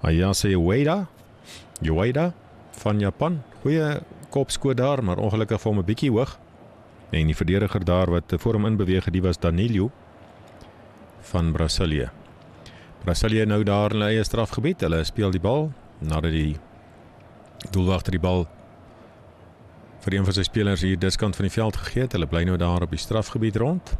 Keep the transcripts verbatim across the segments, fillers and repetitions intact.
Ayase Ueda, Ueda van Japan. Goeie kopskoot daar, maar ongelukkig vir hom 'n bietjie hoog. En die verdediger daar wat voor hom inbeweeg, die was Danilo van Brasilië. Brasilië nou daar in hulle eie strafgebied. Hulle speel die bal nadat die doelwagter die bal vir een van sy spelers hier diskant van die veld gegee het. Hulle bly nou daar op die strafgebied rond.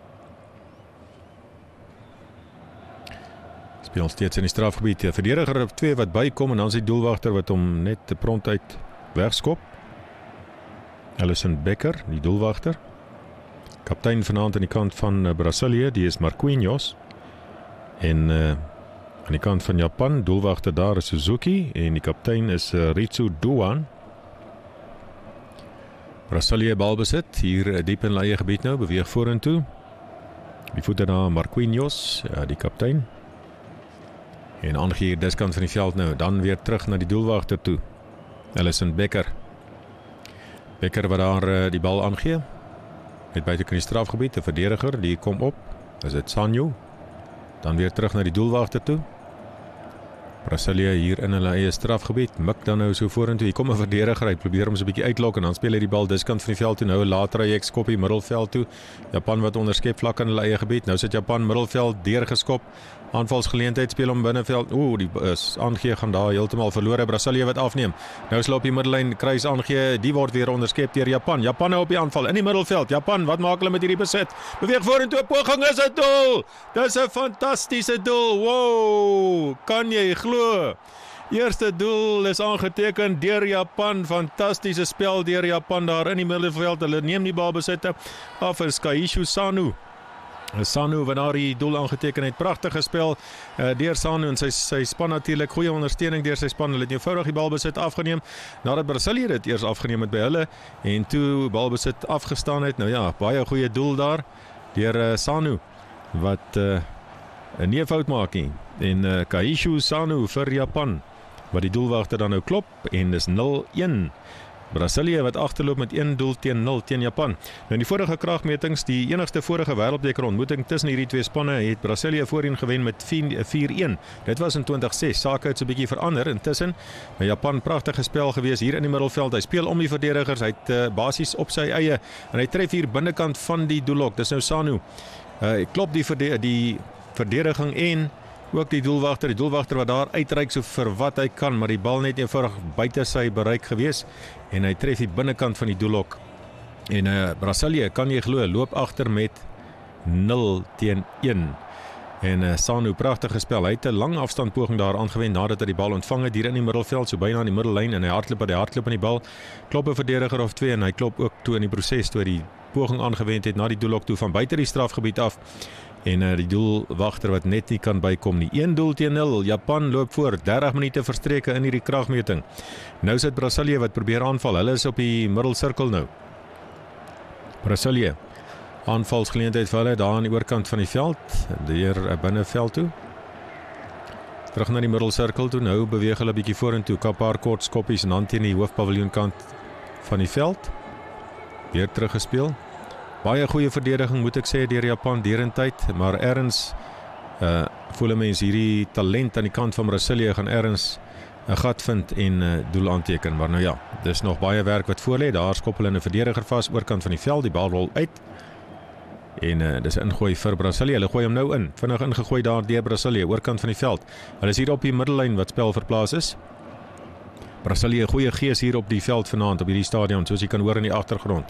Speel steeds in die strafgebied. Die verdediger op twee wat bykom en dan is die doelwagter wat hom net te pront uit wegskop. Alisson Becker, die doelwagter. Kaptein vanaand aan die kant van Brasilië, die is Marquinhos. En uh, aan die kant van Japan, doelwagter daar is Suzuki en die kaptein is uh, Ritsu Doan. Brasilië balbesit, hier diep in eie gebied nou, beweeg vorentoe. Die voete na Marquinhos, uh, die kaptein. En aangee hier diskant van die veld nou, dan weer terug na die doelwagter toe. Alisson Becker. Becker wat daar uh, die bal aangee. Met buite in die strafgebied, 'n verdediger, die kom op. Is dit Sanyo? Dan weer terug na die doelwagter toe. Brasilië hier in hulle eie strafgebied, mik dan nou so vorentoe. Hier kom 'n verdediger, hy probeer hom so 'n bietjie uitlok en dan speel hy die bal diskant van die veld toe. Nou 'n laat traject skop die middelveld toe. Japan wat onderskep vlak in hulle eie gebied. Nou sit Japan middelveld deurgeskop. Aanvalsgeleentheid speel hom binneveld. Ooh, die is aangee gaan daar heeltemal verlore. Brasilië wat afneem. Nou sloop die middellyn kruis aangee. Die word weer onderskep deur Japan. Japan nou op die aanval in die middelveld. Japan, wat maak hulle met hierdie besit? Beweeg vorentoe, poging is 'n doel. Dis 'n fantastiese doel. Wow! Kan jy glo? Eerste doel is aangeteken deur Japan. Fantastiese spel deur Japan daar in die middelveld. Hulle neem die bal besit af vir Kaishu Sanu. Sanu wat daar die doel aangeteken het, pragtige spel uh, deur Sanu en sy, sy span natuurlik, goeie ondersteuning deur sy span. Hulle het eenvoudig die balbesit afgeneem, nadat Brasilië dit eers afgeneem het by hulle, en toe balbesit afgestaan het. Nou ja, baie goeie doel daar deur uh, Sanu, wat uh, nie 'n fout maak nie. En uh, Kaishu Sanu vir Japan, wat die doelwagter dan nou klop, en dis nul een. Brasilië wat agterloop met een doel teen nul teen Japan. Nou in die vorige kragmetings, die enigste vorige wêreldbeker ontmoeting tussen hierdie twee spanne, het Brasilië voorheen gewen met vier een. Dit was in twintig ses. Sake het so 'n bietjie verander intussen. Maar Japan, pragtige spel gewees hier in die middelveld. Hy speel om die verdedigers, hy het uh, basies op sy eie en hy tref hier binnekant van die doellok. Dis nou Sanu. Uh, hy klop die, verde die verdediging en ook die doelwagter, die doelwagter wat daar uitreik so vir wat hy kan, maar die bal net eenvoudig buite sy bereik gewees en hy tref die binnekant van die doellok. En uh, Brasilië, kan jy glo, loop agter met nul teen een. En uh, Sanu, pragtige spel. Hy het 'n lang afstand poging daar aangewend nadat hy die bal ontvang het hier in die middelveld, so byna aan die middellyn, en hy hardloop by die hardloop in die bal. Klop 'n verdediger of twee en hy klop ook toe in die proses toe die poging aangewend het na die doellok toe van buite die strafgebied af. En uh, die doelwagter wat net nie kan bykom nie. een doel teen nul. Japan loop voor, dertig minute verstreke in hierdie kragmeting. Nou sit Brasilië wat probeer aanval. Hulle is op die middelsirkel nou. Brasilië. Aanvalsgeleentheid vir hulle daar aan die oorkant van die veld, deur 'n binneveld toe. Terug na die middelsirkel toe. Nou beweeg hulle 'n bietjie vorentoe. 'n Paar kort skoppies en dan teen die hoofpaviljoenkant van die veld. Weer teruggespeel. Baie goeie verdediging moet ek sê deur Japan derentyd, maar erns uh, voel 'n mens hierdie talent aan die kant van Brasilië gaan erns 'n gat vind en uh, doel aanteken. Maar nou ja, dis nog baie werk wat voor lê. Daar skop hulle 'n verdediger vas oorkant van die veld, die bal rol uit. En uh, dis 'n ingooi vir Brasilië. Hulle gooi hom nou in. Vinnig ingegooi daar deur Brasilië oorkant van die veld. Hulle is hier op die middellyn wat spel verplaas is. Brasilië, goeie gees hier op die veld vanaand op hierdie stadion, soos jy kan hoor in die agtergrond.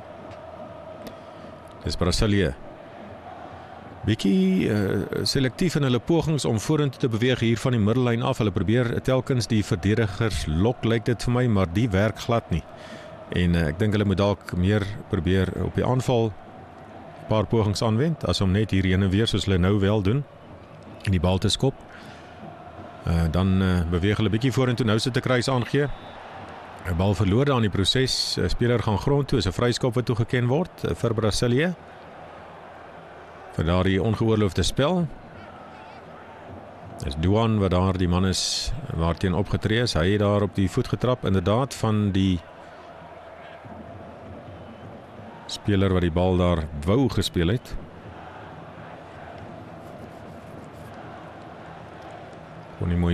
Dis Brasilië. Bietjie uh, selektief in hulle pogings om vorentoe te beweeg hier van die middellyn af. Hulle probeer telkens die verdedigers lok, lyk dit vir my, maar die werk glad nie. En uh, ek dink hulle moet dalk meer probeer op die aanval 'n paar pogings aanwend, as om net hier heen en weer soos hulle nou wel doen, en die bal te skop. Uh, dan uh, beweeg hulle bietjie vorentoe. Nou sit 'n kruis aangee. 'n Bal verloor daar in die proses. 'n Speler gaan grond toe, is 'n vryskop wat toegeken word uh, vir Brasilië. Vir daardie ongeoorloofde spel. Dis Duan wat daar die man is waarteen opgetree is. Hy het daar op die voet getrap, inderdaad, van die speler wat die bal daar wou gespeel het. Kon nie mooi